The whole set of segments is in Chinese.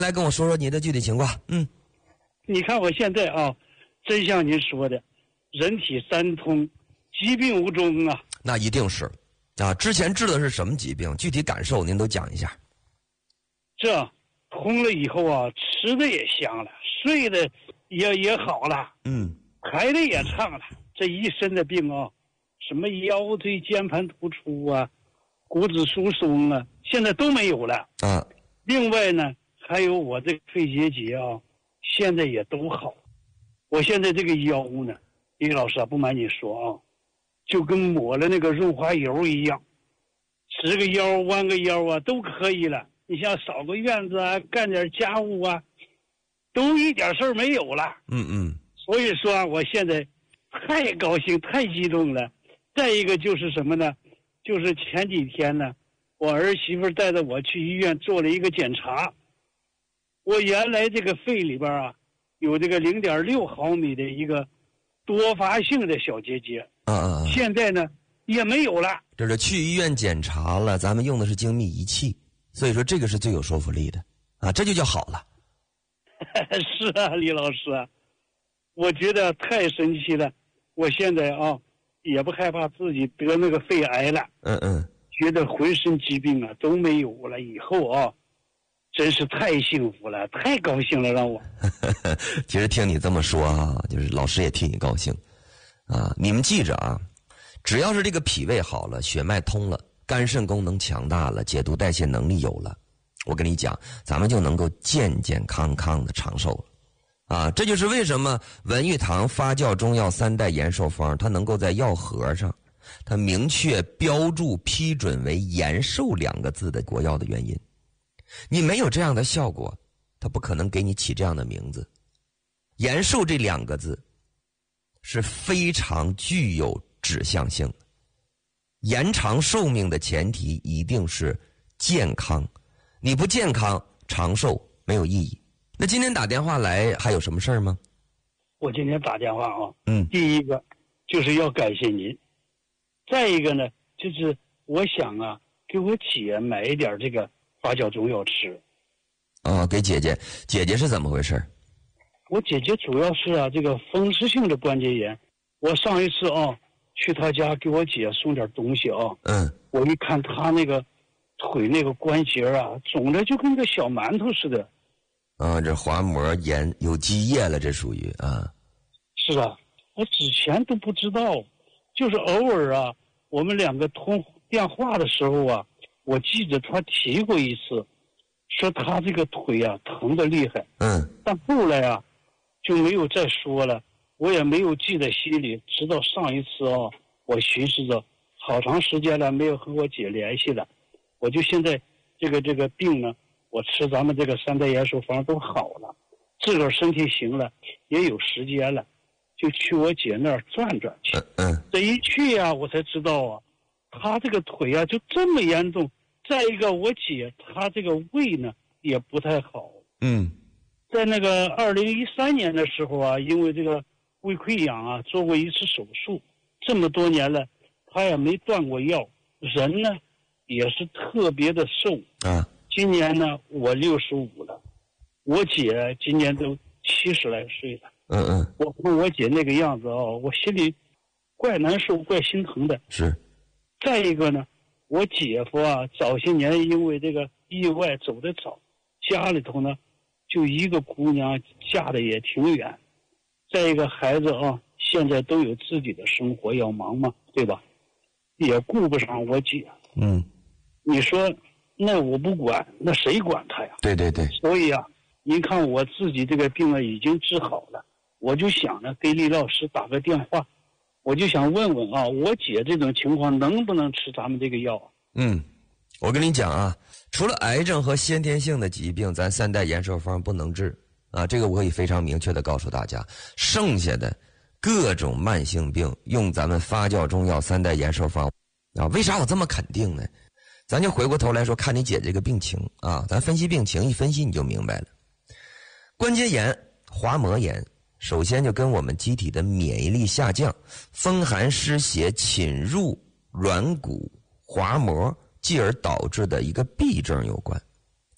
来跟我说说你的具体情况。 你看我现在啊，真像您说的，人体三通，疾病无踪啊。 那一定是啊，之前治的是什么疾病？具体感受您都讲一下。 这通了以后啊，吃的也香了，睡的也好了，排的也畅了。这一身的病啊，什么腰椎间盘突出啊，骨质疏松啊，现在都没有了啊。 另外呢，还有我这个肺结节啊，现在也都好。我现在这个腰呢，李老师啊，不瞒你说啊，就跟抹了那个润滑油一样，直个腰弯个腰啊都可以了。你像扫个院子啊，干点家务啊，都一点事儿没有了。所以说啊，我现在太高兴太激动了。再一个就是什么呢，就是前几天呢，我儿媳妇带着我去医院做了一个检查，我原来这个肺里边啊有这个0.6毫米的一个多发性的小结节，现在呢也没有了。 这是去医院检查了，咱们用的是精密仪器，所以说这个是最有说服力的啊，这就叫好了。 是啊，李老师啊，我觉得太神奇了。我现在啊也不害怕自己得那个肺癌了，觉得浑身疾病啊都没有了，以后啊真是太幸福了，太高兴了，让我。 其实听你这么说啊，就是老师也替你高兴啊。你们记着啊，只要是这个脾胃好了，血脉通了，肝肾功能强大了，解毒代谢能力有了，我跟你讲，咱们就能够健健康康的长寿了啊。这就是为什么文玉堂发酵中药3代延寿方它能够在药盒上它明确标注批准为延寿2个字的国药的原因。你没有这样的效果，它不可能给你起这样的名字。延寿这2个字是非常具有指向性的，延长寿命的前提一定是健康，你不健康长寿没有意义。那今天打电话来还有什么事儿吗？ 我今天打电话啊，第一个就是要感谢您，再一个呢就是我想啊给我姐买一点这个发酵中药吃。 给姐姐是怎么回事？ 我姐姐主要是啊这个风湿性的关节炎。我上一次啊去她家给我姐送点东西啊，我一看她那个腿那个关节啊肿的就跟个小馒头似的。 这滑膜炎有积液了，这属于啊。 是啊，我之前都不知道，就是偶尔啊我们2个通电话的时候啊，我记得他提过一次，说他这个腿啊疼得厉害，但后来啊就没有再说了，我也没有记在心里。直到上一次啊，我寻思着好长时间了没有和我姐联系了，我就现在这个病呢，我吃咱们这个3代延寿方都好了，自个儿身体行了，也有时间了，就去我姐那儿转转去。这一去啊，我才知道啊，她这个腿啊就这么严重。再一个，我姐她这个胃呢也不太好。在那个2013年的时候啊，因为这个胃溃疡啊做过一次手术，这么多年了，她也没断过药，人呢也是特别的瘦啊。今年呢我65了，我姐今年都70来岁了。我看我姐那个样子啊，我心里怪难受怪心疼的。 是。 再一个呢，我姐夫啊早些年因为这个意外走得早，家里头呢就一个姑娘，嫁的也挺远。再一个孩子啊现在都有自己的生活要忙嘛，对吧？也顾不上我姐。你说那我不管，那谁管他呀？ 对。 所以啊，您看我自己这个病啊已经治好了，我就想着给李老师打个电话，我就想问问啊，我姐这种情况能不能吃咱们这个药啊？ 我跟你讲啊，除了癌症和先天性的疾病，咱3代延寿方不能治啊，这个我可以非常明确的告诉大家，剩下的各种慢性病用咱们发酵中药3代延寿方啊。为啥我这么肯定呢？咱就回过头来说，看你姐这个病情啊，咱分析病情，一分析你就明白了。关节炎、滑膜炎，首先就跟我们机体的免疫力下降、风寒湿邪侵入软骨、滑膜，继而导致的一个痹症有关。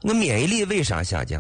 那免疫力为啥下降？